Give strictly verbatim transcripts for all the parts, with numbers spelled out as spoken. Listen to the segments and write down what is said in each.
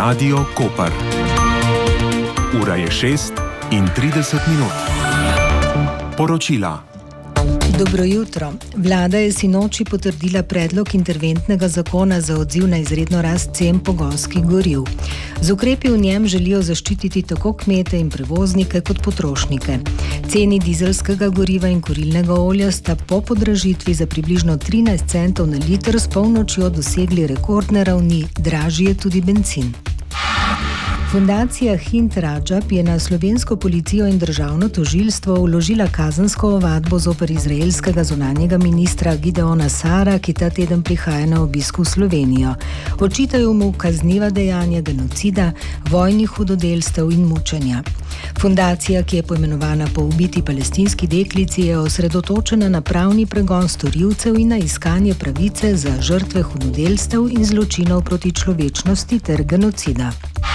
Radio Koper. Ura je šest in trideset minut. Poročila. Dobro jutro. Vlada je sinoči potrdila predlog interventnega zakona za odziv na izredno rast cen pogonskih goriv. Z ukrepi v njem želijo zaščititi tako kmete in prevoznike kot potrošnike. Ceni dizelskega goriva in kurilnega olja sta po podražitvi za približno trinajst centov na liter s polnočjo dosegli rekordne ravni, dražji je tudi bencin. Fundacija Hind Rajab je na slovensko policijo in državno tožilstvo vložila kazensko ovadbo zoper izraelskega zunanjega ministra Gideona Sara, ki ta teden prihaja na obisk v Slovenijo. Očitajo mu kazniva dejanja genocida, vojnih hudodelstev in mučenja. Fundacija, ki je poimenovana po ubiti palestinski deklici, je osredotočena na pravni pregon storilcev in na iskanje pravice za žrtve hudodelstev in zločinov proti človečnosti ter genocida.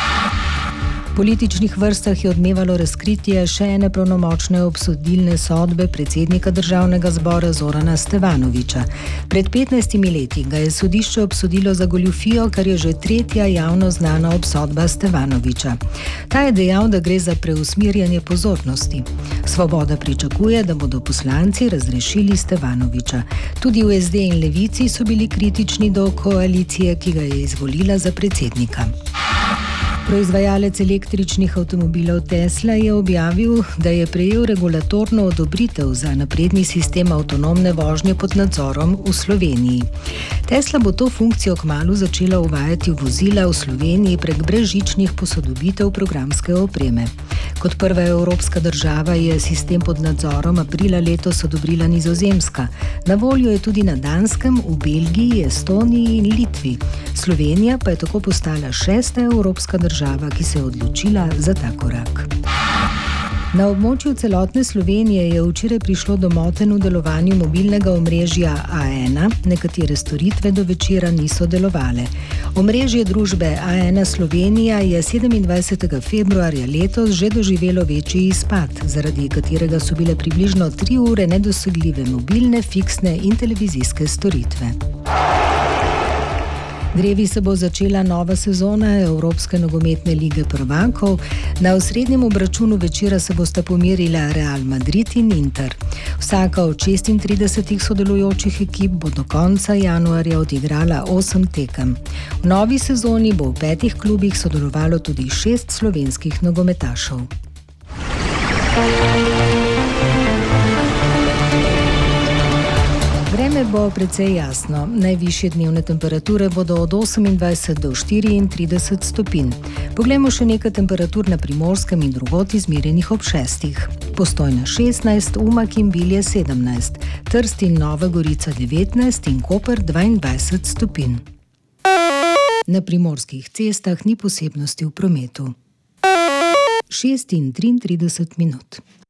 V političnih vrstah je odmevalo razkritje še ene pravnomočne obsodilne sodbe predsednika državnega zbora Zorana Stevanovića. Pred petnajstimi leti ga je sodišče obsodilo za goljufijo, kar je že tretja javno znana obsodba Stevanovića. Ta je dejal, da gre za preusmerjanje pozornosti. Svoboda pričakuje, da bodo poslanci razrešili Stevanovića. Tudi v es de in Levici so bili kritični do koalicije, ki ga je izvolila za predsednika. Proizvajalec električnih avtomobilov Tesla je objavil, da je prejel regulatorno odobritev za napredni sistem avtonomne vožnje pod nadzorom v Sloveniji. Tesla bo to funkcijo kmalu začela uvajati v vozila v Sloveniji prek brezžičnih posodobitev programske opreme. Kot prva evropska država je sistem pod nadzorom aprila letos odobrila Nizozemska. Na voljo je tudi na Danskem, v Belgiji, Estoniji in Litvi. Slovenija pa je tako postala šesta evropska država, ki se je odločila za ta korak. Na območju celotne Slovenije je včeraj prišlo do motenj v delovanju mobilnega omrežja A ena, nekatere storitve do večera niso delovale. Omrežje družbe A ena Slovenija je sedemindvajsetega februarja letos že doživelo večji izpad, zaradi katerega so bile približno tri ure nedosegljive mobilne, fiksne in televizijske storitve. Drevi se bo začela nova sezona Evropske nogometne lige prvakov. Na osrednjem obračunu večera se bosta pomerila Real Madrid in Inter. Vsaka od šestintridesetih sodelujočih ekip bo do konca januarja odigrala osem tekem. V novi sezoni bo v petih klubih sodelovalo tudi šest slovenskih nogometašev. Vreme bo precej jasno. Najvišje dnevne temperature bodo od osemindvajset do štiriintrideset stopinj. Poglejmo še nekaj temperatur na Primorskem in drugod izmerjenih ob šestih. Postojna šestnajst, Umag in Bilje sedemnajst, Trst in Nova Gorica devetnajst in Koper dvaindvajset stopinj. Na primorskih cestah ni posebnosti v prometu. šest in triintrideset minut.